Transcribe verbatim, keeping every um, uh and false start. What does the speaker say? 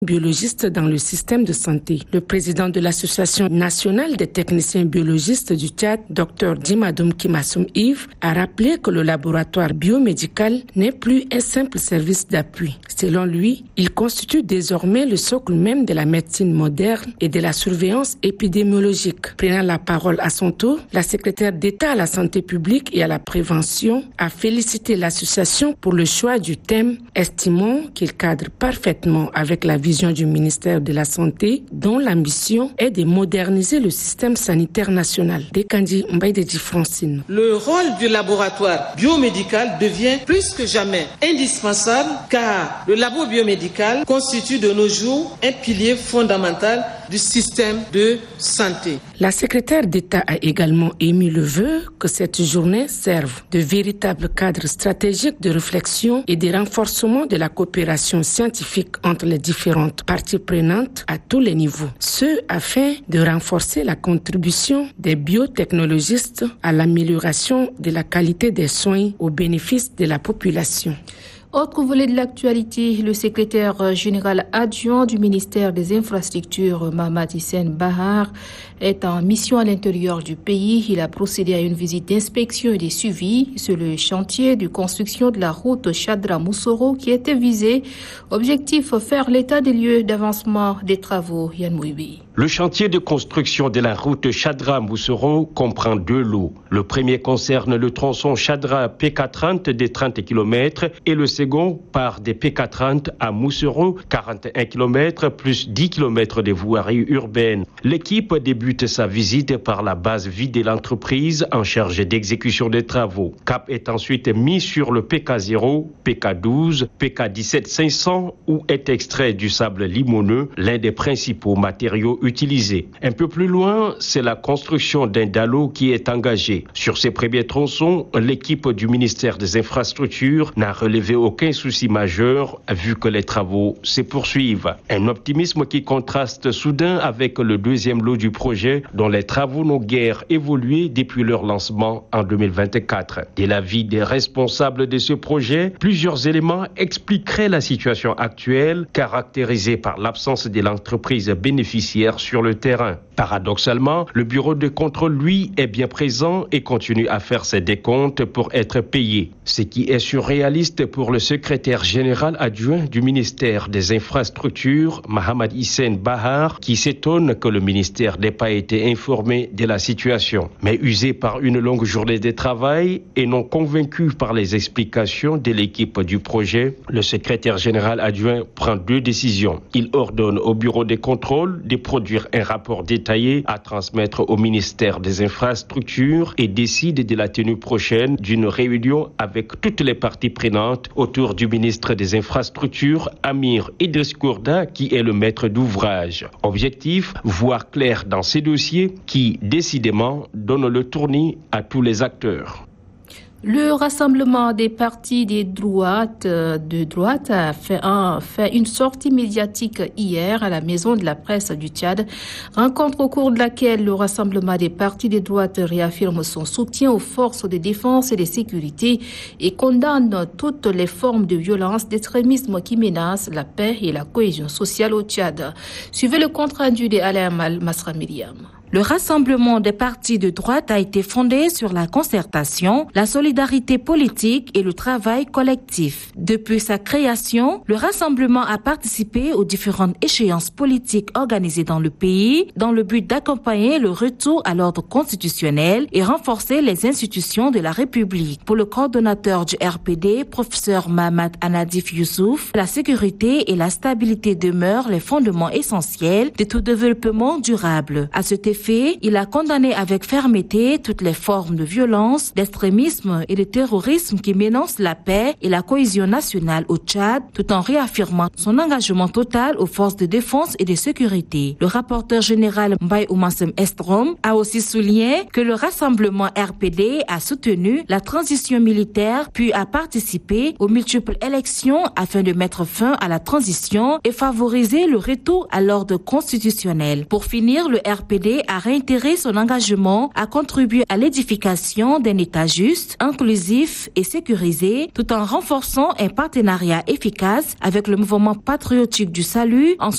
biologistes dans le système de santé. Le président de l'Association nationale des techniciens biologistes du Tchad, Dr Djimadoum Kimassoum Yves, a rappelé que le laboratoire biomédical n'est plus un simple service d'appui. Selon lui, il constitue désormais le socle même de la médecine moderne et de la surveillance épidémiologique. Prenant la parole à son tour, la secrétaire d'État à la santé publique et à la prévention a félicité l'association pour le choix du thème, estimant qu'il cadre parfaitement avec la vision du ministère de la Santé, dont la mission est de moderniser le système sanitaire national. Dekandi Mbaïdedi Francine. Le rôle du laboratoire biomédical devient plus que jamais indispensable car le labo biomédical constitue de nos jours un pilier fondamental du système de santé. La secrétaire d'État a également émis le vœu que cette journée serve de véritable cadre stratégique de réflexion et de renforcement de la coopération scientifique entre les différentes parties prenantes à tous les niveaux. Ce afin de renforcer la contribution des biotechnologistes à l'amélioration de la qualité des soins au bénéfice de la population. Autre volet de l'actualité, le secrétaire général adjoint du ministère des Infrastructures, Mahamat Hissène Bahar, est en mission à l'intérieur du pays. Il a procédé à une visite d'inspection et de suivi sur le chantier de construction de la route Chadra-Moussoro qui était visé. Objectif, faire l'état des lieux d'avancement des travaux. Yann Mouibi. Le chantier de construction de la route Chadra-Moussoro comprend deux lots. Le premier concerne le tronçon Chadra-P K trente des trente kilomètres et le second part des P K trente à Moussoro, quarante et un kilomètres plus dix kilomètres de voirie urbaine. L'équipe débute sa visite par la base vide de l'entreprise en charge d'exécution des travaux. Cap est ensuite mis sur le P K zéro, P K douze, P K dix-sept cinq cents où est extrait du sable limoneux, l'un des principaux matériaux utilisés. Un peu plus loin, c'est la construction d'un dallo qui est engagé. Sur ces premiers tronçons, l'équipe du ministère des Infrastructures n'a relevé aucun souci majeur vu que les travaux se poursuivent. Un optimisme qui contraste soudain avec le deuxième lot du projet dont les travaux n'ont guère évolué depuis leur lancement en deux mille vingt-quatre. De l'avis des responsables de ce projet, plusieurs éléments expliqueraient la situation actuelle caractérisée par l'absence de l'entreprise bénéficiaire sur le terrain. Paradoxalement, le bureau de contrôle, lui, est bien présent et continue à faire ses décomptes pour être payé. Ce qui est surréaliste pour le secrétaire général adjoint du ministère des Infrastructures, Mahamat Hissène Bahar, qui s'étonne que le ministère n'ait pas été informé de la situation. Mais usé par une longue journée de travail et non convaincu par les explications de l'équipe du projet, le secrétaire général adjoint prend deux décisions. Il ordonne au bureau de contrôle de produire un rapport détaillé à transmettre au ministère des Infrastructures et décide de la tenue prochaine d'une réunion avec toutes les parties prenantes autour du ministre des Infrastructures, Amir Idriss Kourda, qui est le maître d'ouvrage. Objectif, voir clair dans ces dossiers qui, décidément, donnent le tournis à tous les acteurs. Le rassemblement des partis des droites, de droite a fait, un, fait une sortie médiatique hier à la Maison de la Presse du Tchad, rencontre au cours de laquelle le rassemblement des partis de droite réaffirme son soutien aux forces de défense et de sécurité et condamne toutes les formes de violence, d'extrémisme qui menacent la paix et la cohésion sociale au Tchad. Suivez le compte rendu de Alain Masra Myriam. Le rassemblement des partis de droite a été fondé sur la concertation, la solidarité politique et le travail collectif. Depuis sa création, le rassemblement a participé aux différentes échéances politiques organisées dans le pays dans le but d'accompagner le retour à l'ordre constitutionnel et renforcer les institutions de la République. Pour le coordonnateur du R P D, professeur Mahamat Anadif Youssouf, la sécurité et la stabilité demeurent les fondements essentiels de tout développement durable. À cet effet, Fait, il a condamné avec fermeté toutes les formes de violence, d'extrémisme et de terrorisme qui menacent la paix et la cohésion nationale au Tchad, tout en réaffirmant son engagement total aux forces de défense et de sécurité. Le rapporteur général Mbaye Oumansem Estrom a aussi souligné que le rassemblement R P D a soutenu la transition militaire puis a participé aux multiples élections afin de mettre fin à la transition et favoriser le retour à l'ordre constitutionnel. Pour finir, le R P D a réitéré son engagement à contribuer à l'édification d'un État juste, inclusif et sécurisé, tout en renforçant un partenariat efficace avec le mouvement patriotique du salut en